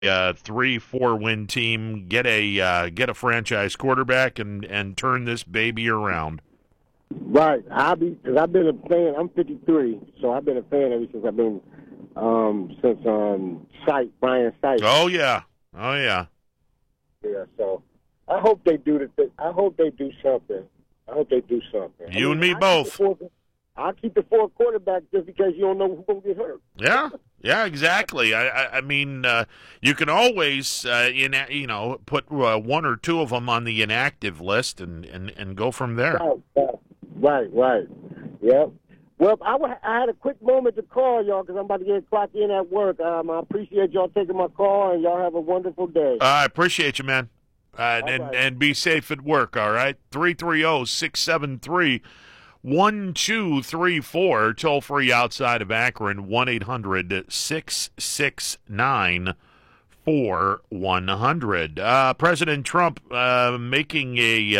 3-4 win team, get a franchise quarterback, and turn this baby around. Right. Because I've been a fan. I'm 53, so I've been a fan ever since I've been Sight, Brian Sight. Oh yeah, oh yeah. Yeah. So I hope they do the. I hope they do something. I hope they do something. You and me both. I'll keep the four quarterback just because you don't know who's gonna get hurt. Yeah, yeah, exactly. I mean, you can always, put one or two of them on the inactive list and go from there. Right. Yep. Well, I had a quick moment to call y'all because I'm about to get clocked in at work. I appreciate y'all taking my call, and y'all have a wonderful day. I appreciate you, man. And right. and be safe at work, all right? 330-673-1234, toll free outside of Akron, 1-800-669-4100. President Trump making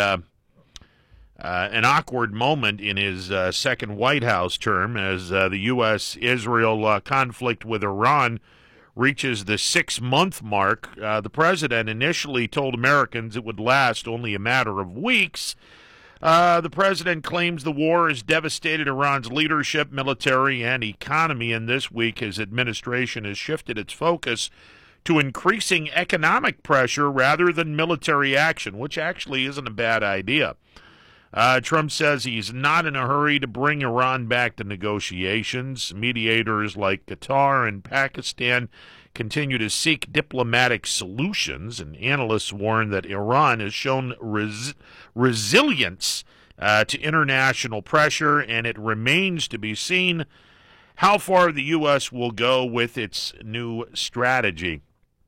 an awkward moment in his second White House term as the U.S.-Israel conflict with Iran reaches the 6-month mark. The president initially told Americans it would last only a matter of weeks. The president claims the war has devastated Iran's leadership, military, and economy, and this week his administration has shifted its focus to increasing economic pressure rather than military action, which actually isn't a bad idea. Trump says he's not in a hurry to bring Iran back to negotiations. Mediators like Qatar and Pakistan continue to seek diplomatic solutions, and analysts warn that Iran has shown resilience to international pressure, and it remains to be seen how far the U.S. will go with its new strategy.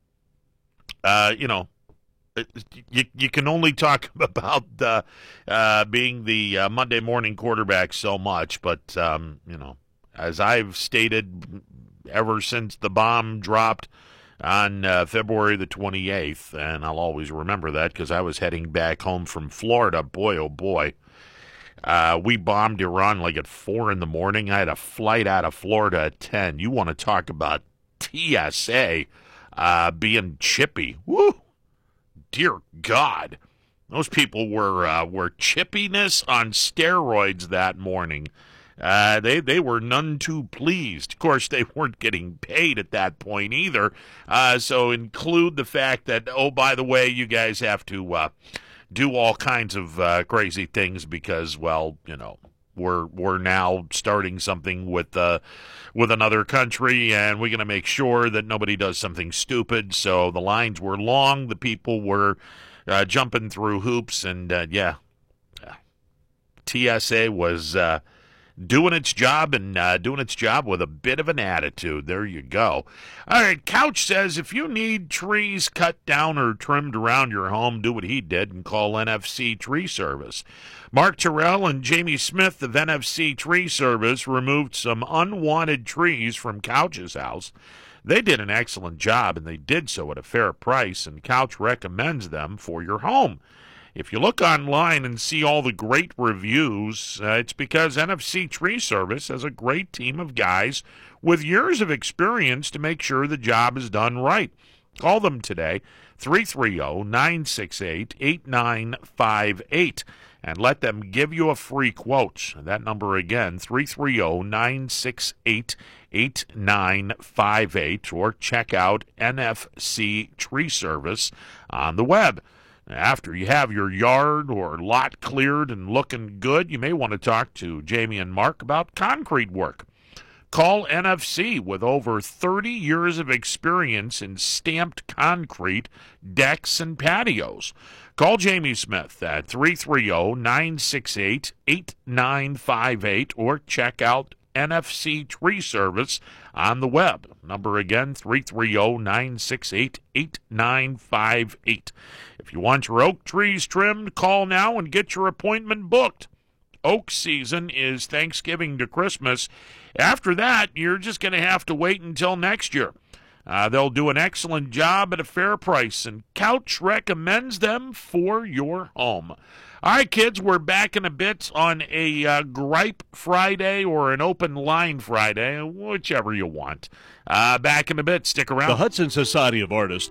You can only talk about being the Monday morning quarterback so much, but as I've stated ever since the bomb dropped on February the 28th, and I'll always remember that because I was heading back home from Florida. Boy, oh boy, we bombed Iran like at 4 in the morning. I had a flight out of Florida at 10. You want to talk about TSA being chippy? Woo! Dear God, those people were chippiness on steroids that morning. They were none too pleased. Of course, they weren't getting paid at that point either. So include the fact that, oh, by the way, you guys have to do all kinds of crazy things because, well, we're now starting something with another country, and we're going to make sure that nobody does something stupid. So the lines were long, the people were jumping through hoops, and TSA was doing its job and doing its job with a bit of an attitude. There you go. All right, Couch says if you need trees cut down or trimmed around your home, do what he did and call NFC Tree Service. Mark Terrell and Jamie Smith of NFC Tree Service removed some unwanted trees from Couch's house. They did an excellent job, and they did so at a fair price, and Couch recommends them for your home. If you look online and see all the great reviews, it's because NFC Tree Service has a great team of guys with years of experience to make sure the job is done right. Call them today, 330-968-8958, and let them give you a free quote. That number again, 330-968-8958, or check out NFC Tree Service on the web. After you have your yard or lot cleared and looking good, you may want to talk to Jamie and Mark about concrete work. Call NFC with over 30 years of experience in stamped concrete, decks, and patios. Call Jamie Smith at 330-968-8958 or check out NFC Tree Service on the web. Number again, 330-968-8958. If you want your oak trees trimmed, call now and get your appointment booked. Oak season is Thanksgiving to Christmas. After that, you're just going to have to wait until next year. They'll do an excellent job at a fair price, and Couch recommends them for your home. All right, kids, we're back in a bit on a Gripe Friday or an Open Line Friday, whichever you want. Back in a bit. Stick around. The Hudson Society of Artists